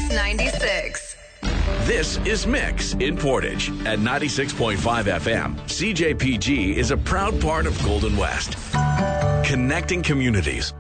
96. This is Mix in Portage at 96.5 FM. CJPG is a proud part of Golden West, connecting communities